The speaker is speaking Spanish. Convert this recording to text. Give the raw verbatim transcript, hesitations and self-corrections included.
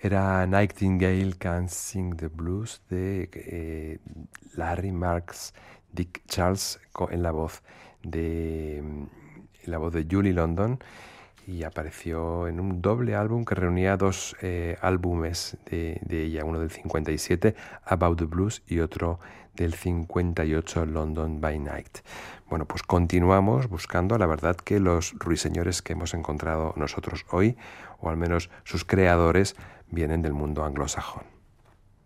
era Nightingale Can't Sing the Blues de eh, Larry Marks, Dick Charles en la voz de en la voz de Julie London, y apareció en un doble álbum que reunía dos eh, álbumes de, de ella, uno del cincuenta y siete, About the Blues, y otro del cincuenta y ocho, London by Night. Bueno, pues continuamos buscando. La verdad que los ruiseñores que hemos encontrado nosotros hoy, o al menos sus creadores, vienen del mundo anglosajón.